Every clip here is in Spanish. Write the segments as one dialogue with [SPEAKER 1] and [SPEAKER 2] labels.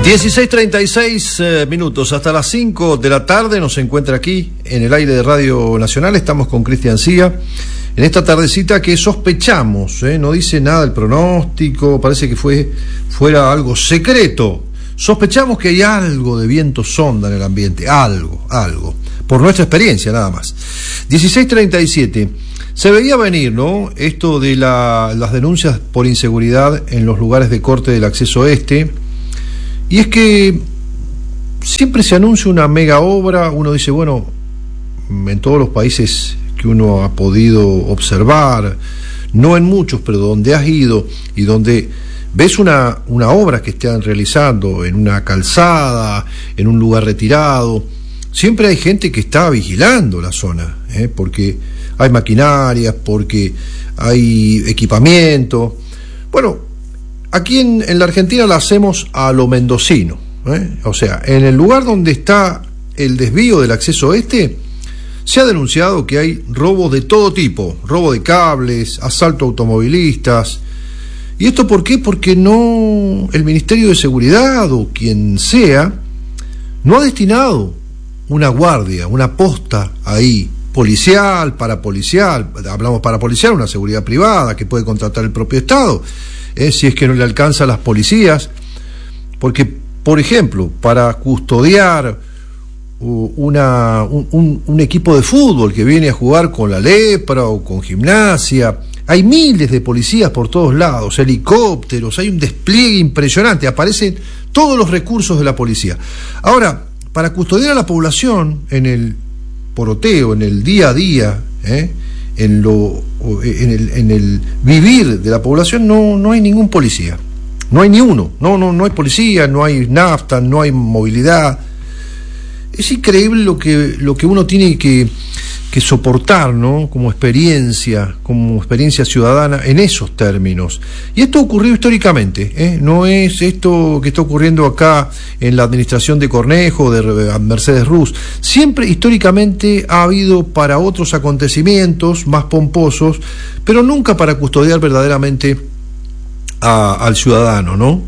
[SPEAKER 1] 16:36 minutos, hasta las 5 de la tarde nos encuentra aquí en el aire de Radio Nacional. Estamos con Cristian Cía en esta tardecita que sospechamos, no dice nada el pronóstico, parece que fuera algo secreto. Sospechamos que hay algo de viento sonda en el ambiente, algo, por nuestra experiencia nada más. 16:37, se veía venir, ¿no? Esto de las denuncias por inseguridad en los lugares de corte del acceso este. Y es que siempre se anuncia una mega obra, uno dice, bueno, en todos los países que uno ha podido observar, no en muchos, pero donde has ido y donde ves una obra que están realizando en una calzada, en un lugar retirado, siempre hay gente que está vigilando la zona, porque hay maquinarias, porque hay equipamiento. Bueno, aquí en la Argentina la hacemos a lo mendocino, o sea, en el lugar donde está el desvío del acceso este, se ha denunciado que hay robos de todo tipo, robo de cables, asalto a automovilistas. ¿Y esto por qué? Porque el Ministerio de Seguridad o quien sea no ha destinado una guardia, una posta ahí, policial, parapolicial, hablamos parapolicial, una seguridad privada que puede contratar el propio Estado, si es que no le alcanza a las policías, porque, por ejemplo, para custodiar un equipo de fútbol que viene a jugar con la Lepra o con Gimnasia, hay miles de policías por todos lados, helicópteros, hay un despliegue impresionante, aparecen todos los recursos de la policía. Ahora, para custodiar a la población en el poroteo, en el día a día, en el vivir de la población, no hay ningún policía, no hay ni uno, no hay policía, no hay nafta, no hay movilidad. Es increíble lo que uno tiene que soportar, ¿no? Como experiencia ciudadana en esos términos. Y esto ocurrió históricamente, no es esto que está ocurriendo acá en la administración de Cornejo, de Mercedes Ruz. Siempre históricamente ha habido para otros acontecimientos más pomposos, pero nunca para custodiar verdaderamente al ciudadano, ¿no?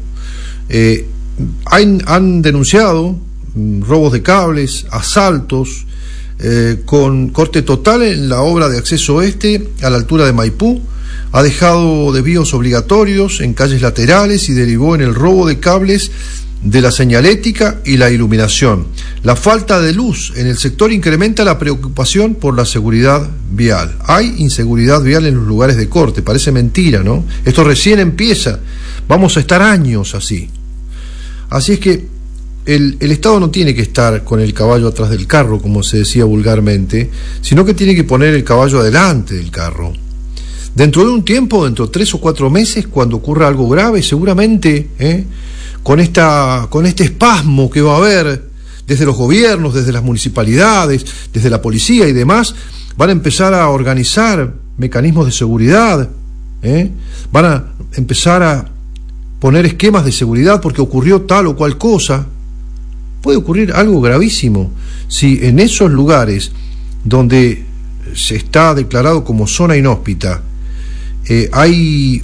[SPEAKER 1] Han denunciado robos de cables, asaltos, con corte total en la obra de acceso este a la altura de Maipú, ha dejado desvíos obligatorios en calles laterales y derivó en el robo de cables de la señalética y la iluminación. La falta de luz en el sector incrementa la preocupación por la seguridad vial. Hay inseguridad vial en los lugares de corte, parece mentira, ¿no? Esto recién empieza, vamos a estar años así. Así es que el Estado no tiene que estar con el caballo atrás del carro, como se decía vulgarmente, sino que tiene que poner el caballo adelante del carro. Dentro de un tiempo, dentro de 3 o 4 meses, cuando ocurra algo grave, seguramente, con este espasmo que va a haber desde los gobiernos, desde las municipalidades, desde la policía y demás, van a empezar a organizar mecanismos de seguridad, van a empezar a poner esquemas de seguridad porque ocurrió tal o cual cosa. Puede ocurrir algo gravísimo si en esos lugares donde se está declarado como zona inhóspita hay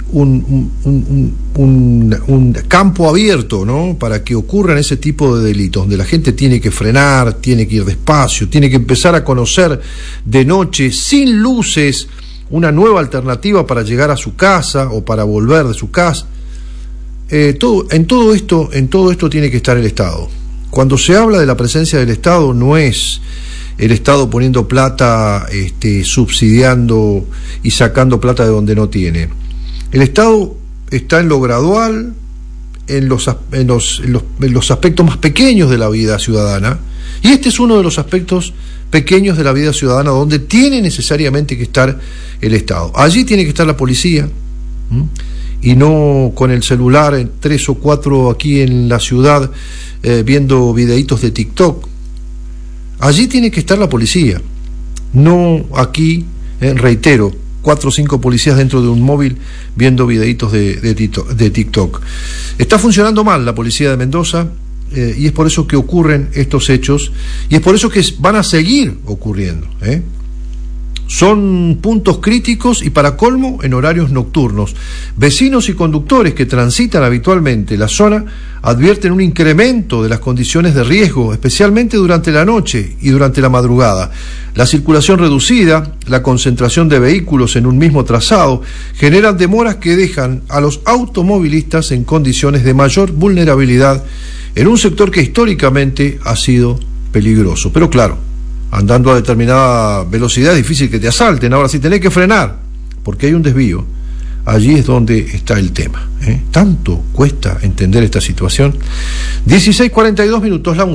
[SPEAKER 1] un campo abierto, ¿no?, para que ocurran ese tipo de delitos, donde la gente tiene que frenar, tiene que ir despacio, tiene que empezar a conocer de noche, sin luces, una nueva alternativa para llegar a su casa o para volver de su casa. En todo esto tiene que estar el Estado. Cuando se habla de la presencia del Estado, no es el Estado poniendo plata, subsidiando y sacando plata de donde no tiene. El Estado está en lo gradual, en los aspectos más pequeños de la vida ciudadana, y este es uno de los aspectos pequeños de la vida ciudadana donde tiene necesariamente que estar el Estado. Allí tiene que estar la policía, y no con el celular en 3 o 4 aquí en la ciudad viendo videitos de TikTok. Allí tiene que estar la policía, no aquí, reitero, 4 o 5 policías dentro de un móvil viendo videitos de TikTok. Está funcionando mal la policía de Mendoza, y es por eso que ocurren estos hechos, y es por eso que van a seguir ocurriendo. Son puntos críticos y, para colmo, en horarios nocturnos. Vecinos y conductores que transitan habitualmente la zona advierten un incremento de las condiciones de riesgo, especialmente durante la noche y durante la madrugada. La circulación reducida, la concentración de vehículos en un mismo trazado, generan demoras que dejan a los automovilistas en condiciones de mayor vulnerabilidad en un sector que históricamente ha sido peligroso. Pero claro, andando a determinada velocidad es difícil que te asalten. Ahora, si tenés que frenar porque hay un desvío, allí es donde está el tema. Tanto cuesta entender esta situación. 16:42 minutos, la música.